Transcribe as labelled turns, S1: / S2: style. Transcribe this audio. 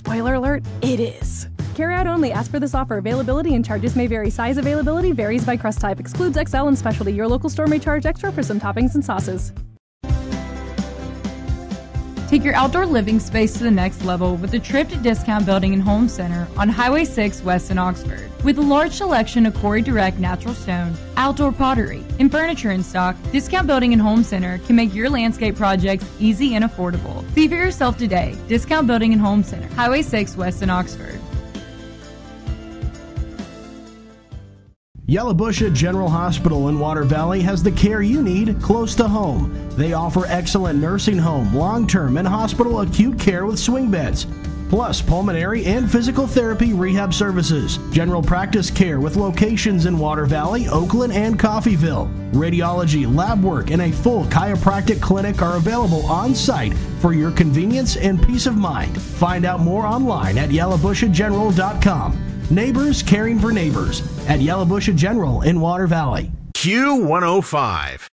S1: spoiler alert, it is. Carry out only. Ask for this offer. Availability and charges may vary. Size availability varies by crust type. Excludes XL and specialty. Your local store may charge extra for some toppings and sauces.
S2: Take your outdoor living space to the next level with a trip to Discount Building and Home Center on Highway 6 West in Oxford. With a large selection of Quarry Direct natural stone, outdoor pottery, and furniture in stock, Discount Building and Home Center can make your landscape projects easy and affordable. See for yourself today. Discount Building and Home Center, Highway 6 West in Oxford.
S3: Yellowbusha General Hospital in Water Valley has the care you need close to home. They offer excellent nursing home, long-term, and hospital acute care with swing beds, plus pulmonary and physical therapy rehab services. General practice care with locations in Water Valley, Oakland, and Coffeyville. Radiology, lab work, and a full chiropractic clinic are available on site for your convenience and peace of mind. Find out more online at yellowbushageneral.com. Neighbors caring for neighbors at Yellowbusha General in Water Valley.
S4: Q105.